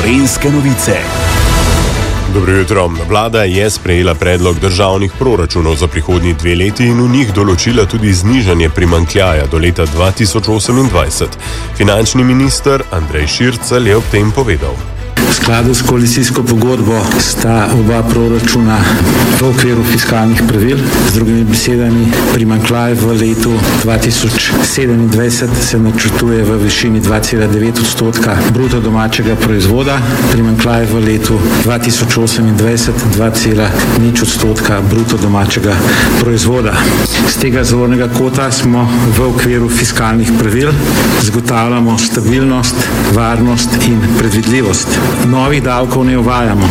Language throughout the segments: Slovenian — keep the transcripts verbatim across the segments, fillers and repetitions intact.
Gorenjske novice. Dobro jutro. Vlada je sprejela predlog državnih proračunov za prihodnji dve leti in v njih določila tudi znižanje primanjkljaja do leta dva tisoč osemindvajset. Finančni minister Andrej Šircelj je ob tem povedal. V skladu s koalicijsko pogodbo sta oba proračuna v okviru fiskalnih pravil. Z drugimi besedami, primanjkljaj v letu dva tisoč sedemindvajset se načrtuje v višini dva cela devet odstotka bruto domačega proizvoda, primanjkljaj v letu dva tisoč osemindvajset dva cela nič odstotka bruto domačega proizvoda. Z tega zornega kota smo v okviru fiskalnih pravil, zagotavljamo stabilnost, varnost in predvidljivost. Novih davkov ne uvajamo.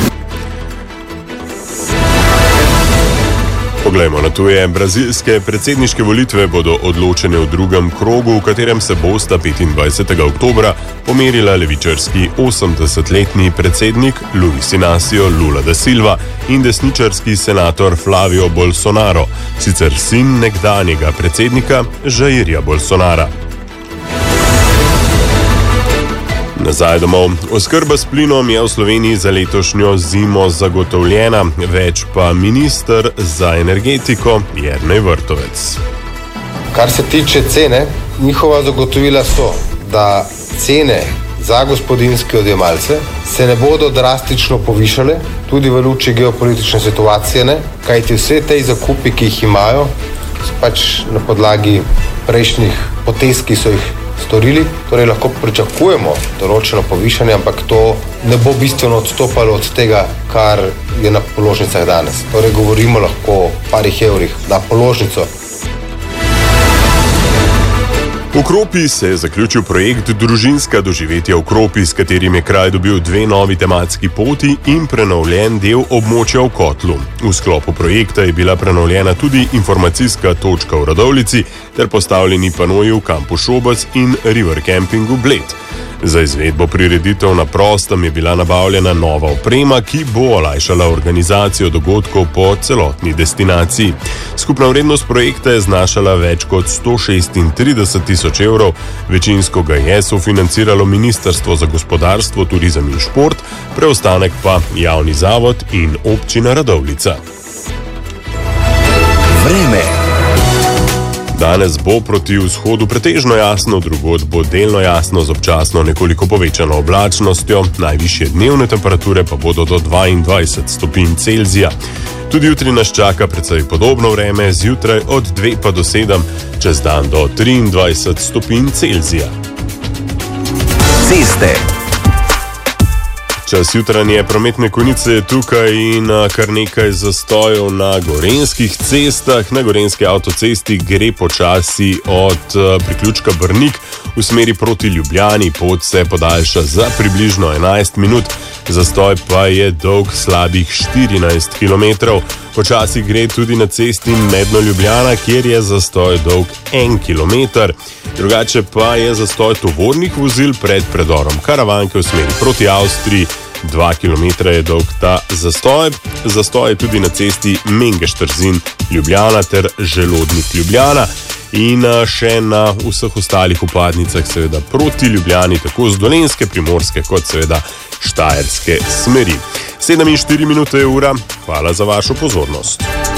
Poglejmo na tuje. Brazilske predsedniške volitve bodo odločene v drugem krogu, v katerem se bosta petindvajsetega oktobra pomerila levičarski osemdesetletni predsednik Luiz Inácio Lula da Silva in desničarski senator Flávio Bolsonaro, sicer sin nekdanjega predsednika Jairja Bolsonara. Nazaj domov. Oskrba s plinom je v Sloveniji za letošnjo zimo zagotovljena, več pa minister za energetiko Jernej Vrtovec. Kar se tiče cene, njihova zagotovila so, da cene za gospodinjske odjemalce se ne bodo drastično povišale, tudi v luči geopolitične situacije ne, kajti vse te zakupi, ki jih imajo, so pač na podlagi prejšnjih potez, ki so jih storili, torej lahko pričakujemo določeno povišanje, ampak to ne bo bistveno odstopalo od tega, kar je na položnicah danes. Torej govorimo lahko o parih evrih na položnico. V Kropi se je zaključil projekt Družinska doživetja v Kropi, s katerim je kraj dobil dve novi tematski poti in prenovljen del območja v Kotlu. V sklopu projekta je bila prenovljena tudi informacijska točka v Radovljici ter postavljeni panoji v kampu Šobec in River Campingu Bled. Za izvedbo prireditev na prostem je bila nabavljena nova oprema, ki bo olajšala organizacijo dogodkov po celotni destinaciji. Skupna vrednost projekta je znašala več kot sto šestintrideset tisoč evrov, večinsko ga je sofinanciralo Ministrstvo za gospodarstvo, turizem in šport, preostanek pa javni zavod in občina Radovljica. Vreme. Danes bo proti vzhodu pretežno jasno, drugod bo delno jasno z občasno nekoliko povečano oblačnostjo, najvišje dnevne temperature pa bodo do dvaindvajset stopinj Celzija. Tudi jutri nas čaka precej podobno vreme, zjutraj od dve pa do sedem, čez dan do triindvajset stopinj Celzija. Ceste. Čas jutranje prometne konice je tukaj in kar nekaj zastojev na gorenjskih cestah. Na gorenjski avtocesti gre počasi od priključka Brnik v smeri proti Ljubljani. Pot se podaljša za približno enajst minut, zastoj pa je dolg slabih štirinajst kilometrov. Počasi gre tudi na cesti Medno-Ljubljana, kjer je zastoj dolg en kilometer. Drugače pa je zastoj tovornih vozil pred predorom Karavanke v smeri proti Avstriji. Dva kilometra je dolg ta zastoj. Zastoj je tudi na cesti Mengeš-Trzin Ljubljana ter Želodnik Ljubljana. In še na vseh ostalih vpadnicah seveda proti Ljubljani, tako z dolenjske, primorske kot seveda štajerske smeri. sedem in štiri minute je ura. Hvala za vašo pozornost.